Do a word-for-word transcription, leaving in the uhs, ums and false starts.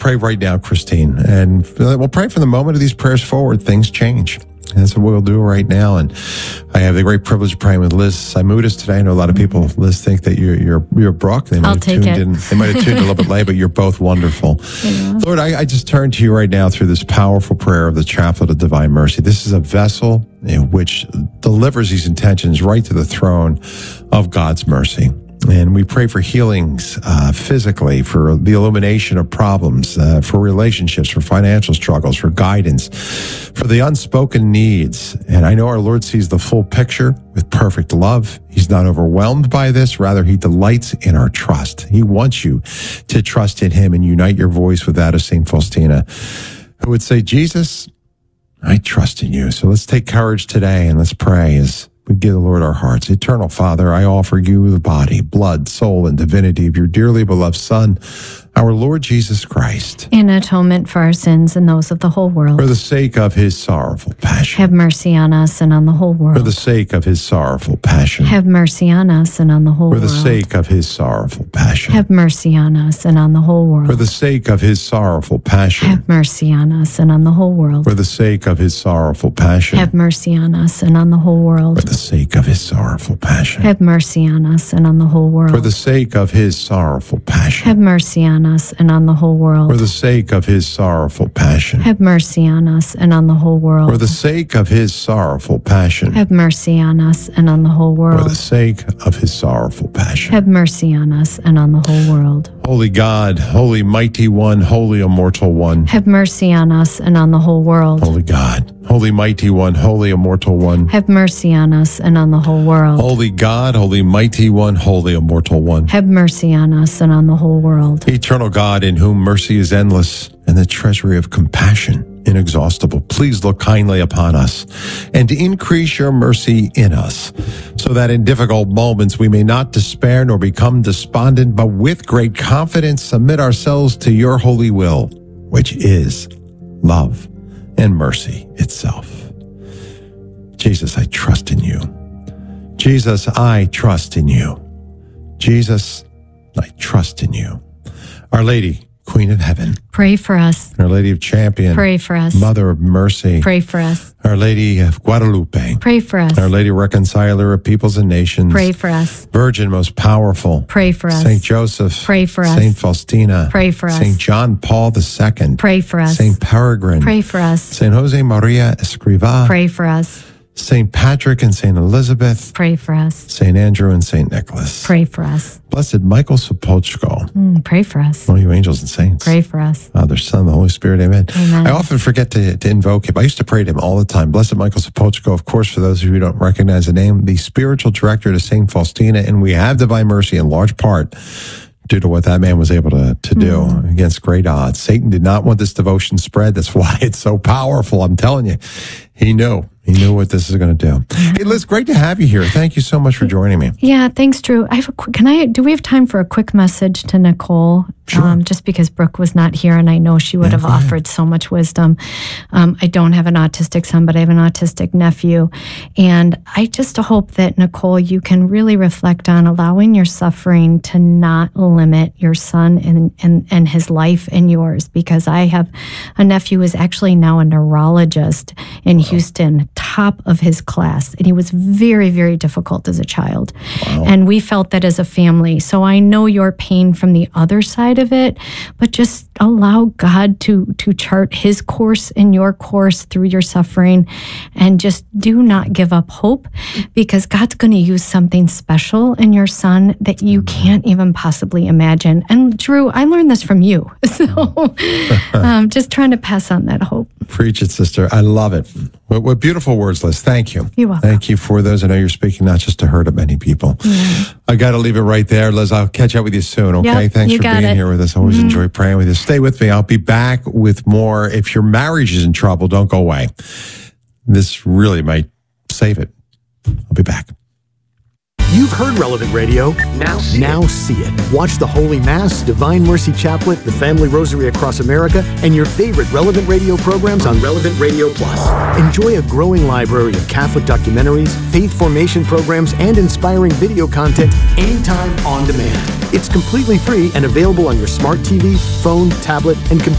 pray right now, Christine. And we'll pray from the moment of these prayers forward, things change. That's what we'll do right now. And I have the great privilege of praying with Liz Simudis today. I know a lot of people, Liz, think that you're you're, you're Brooke. They might I'll have take tuned it. in. They might have tuned in a little bit late, but you're both wonderful. Yeah. Lord, I, I just turn to you right now through this powerful prayer of the Chaplet of Divine Mercy. This is a vessel in which delivers these intentions right to the throne of God's mercy. And we pray for healings uh, physically, for the illumination of problems, uh, for relationships, for financial struggles, for guidance, for the unspoken needs. And I know our Lord sees the full picture with perfect love. He's not overwhelmed by this. Rather, he delights in our trust. He wants you to trust in him and unite your voice with that of Saint Faustina, who would say, Jesus, I trust in you. So let's take courage today and let's pray as we give the Lord our hearts. Eternal Father, I offer you the body, blood, soul, and divinity of your dearly beloved Son, our Lord Jesus Christ, In atonement for our sins and those of the whole world. for the sake of his sorrowful passion. Have mercy on us and on the whole world. For the sake of his sorrowful passion. Have mercy on us and on the whole For the world. sake of his sorrowful passion. Have mercy on us and on the whole world. For the sake of his sorrowful passion. Have mercy on us and on the whole world. For the sake of his sorrowful passion. Have mercy on us and on the whole world. For the sake of his sorrowful passion. Have mercy on us and on the whole world. For the sake of his sorrowful passion. Have mercy on us and on the whole world. For the sake of his sorrowful passion. Have mercy on us and on the whole world. For the sake of his sorrowful passion. Have mercy on us and on the whole For world. the sake of his sorrowful passion. Have mercy on us and on the whole world. Holy God, holy mighty one, holy immortal one. Have mercy on us and on the whole world. Holy God, holy mighty one, holy immortal one. Have mercy on us and on the whole world. Holy God, holy mighty one, holy immortal one. Have mercy on us and on the whole world. Eternal God, in whom mercy is endless and the treasury of compassion inexhaustible, please look kindly upon us and increase your mercy in us, so that in difficult moments we may not despair nor become despondent, but with great confidence submit ourselves to your holy will, which is love and mercy itself. Jesus, I trust in you. Jesus, I trust in you. Jesus, I trust in you. Our Lady, Queen of Heaven, Pray for us. Our Lady of Champion, Pray for us. Mother of Mercy, Pray for us. Our Lady of Guadalupe, Pray for us. Our Lady Reconciler of Peoples and Nations, Pray for us. Virgin Most Powerful, Pray for us. Saint Joseph, Pray for us. Saint Faustina, Pray for us. Saint John Paul the Second, Pray for us. Saint Peregrine, Pray for us. Saint Jose Maria Escrivá, Pray for us. Saint Patrick and Saint Elizabeth, Pray for us. Saint Andrew and Saint Nicholas, Pray for us. Blessed Michael Sapolchko, Mm, pray for us. all you angels and saints, Pray for us. Father, Son, the Holy Spirit, amen. Amen. I often forget to, to invoke him. I used to pray to him all the time. Blessed Michael Sapolchko, of course, for those of you who don't recognize the name, the spiritual director to Saint Faustina, and we have divine mercy in large part due to what that man was able to, to do Mm. against great odds. Satan did not want this devotion spread. That's why it's so powerful. I'm telling you, he knew. He knew what this is going to do. Hey, Liz, great to have you here. Thank you so much for joining me. Yeah, thanks, Drew. I have a quick, can I, do we have time for a quick message to Nicole? Sure. Um, just because Brooke was not here and I know she would Yeah, have go ahead. offered so much wisdom. Um, I don't have an autistic son, but I have an autistic nephew. And I just hope that, Nicole, you can really reflect on allowing your suffering to not limit your son and, and, and his life and yours. Because I have a nephew who is actually now a neurologist in Houston, top of his class. And he was very, very difficult as a child. Wow. And we felt that as a family. So I know your pain from the other side of it, but just allow God to to chart his course and your course through your suffering, and just do not give up hope, because God's going to use something special in your son that you can't even possibly imagine. And Drew, I learned this from you. So um, just trying to pass on that hope. Preach it, sister. I love it. What, what beautiful words, Liz. Thank you. You're welcome. Thank you for those. I know you're speaking not just to her, but many people. Yeah. I got to leave it right there, Liz. I'll catch up with you soon, okay? Yep, Thanks you for got being it. here with us. Always Mhm. enjoy praying with you. Stay with me. I'll be back with more. If your marriage is in trouble, don't go away. This really might save it. I'll be back. You've heard Relevant Radio. Now see now it. See it. Watch the Holy Mass, Divine Mercy Chaplet, the Family Rosary Across America, and your favorite Relevant Radio programs on Relevant Radio Plus. Enjoy a growing library of Catholic documentaries, faith formation programs, and inspiring video content anytime on demand. It's completely free and available on your smart T V, phone, tablet, and computer.